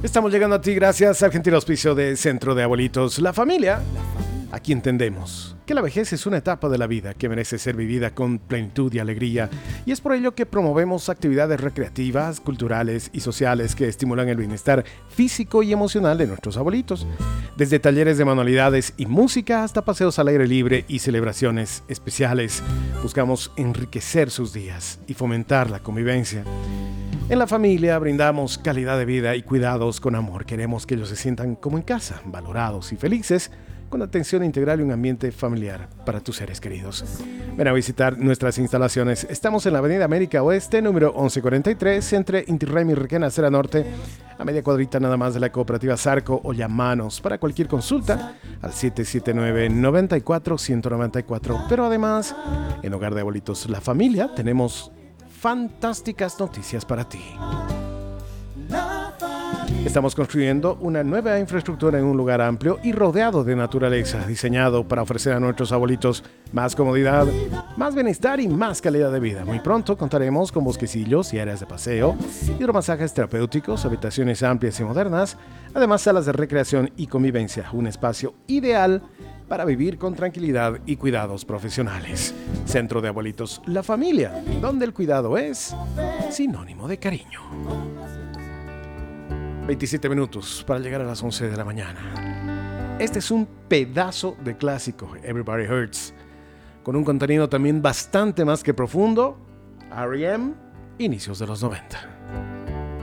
Estamos llegando a ti gracias al gentil auspicio de Centro de Abuelitos La Familia. Aquí entendemos que la vejez es una etapa de la vida que merece ser vivida con plenitud y alegría, y es por ello que promovemos actividades recreativas, culturales y sociales que estimulan el bienestar físico y emocional de nuestros abuelitos. Desde talleres de manualidades y música hasta paseos al aire libre y celebraciones especiales, buscamos enriquecer sus días y fomentar la convivencia. En La Familia brindamos calidad de vida y cuidados con amor. Queremos que ellos se sientan como en casa, valorados y felices, con atención integral y un ambiente familiar para tus seres queridos. Ven a visitar nuestras instalaciones. Estamos en la Avenida América Oeste, número 1143, entre Inti Raymi y Requena, Acera Norte, a media cuadrita nada más de la cooperativa Zarco, o llámanos para cualquier consulta al 779-94-194. Pero además, en Hogar de Abuelitos La Familia tenemos fantásticas noticias para ti. Estamos construyendo una nueva infraestructura en un lugar amplio y rodeado de naturaleza, diseñado para ofrecer a nuestros abuelitos más comodidad, más bienestar y más calidad de vida. Muy pronto contaremos con bosquecillos y áreas de paseo, hidromasajes terapéuticos, habitaciones amplias y modernas, además salas de recreación y convivencia, un espacio ideal para vivir con tranquilidad y cuidados profesionales. Centro de Abuelitos La Familia, donde el cuidado es sinónimo de cariño. 27 minutos para llegar a las 11 de la mañana. Este es un pedazo de clásico, Everybody Hurts, con un contenido también bastante más que profundo. R.E.M., inicios de los 90.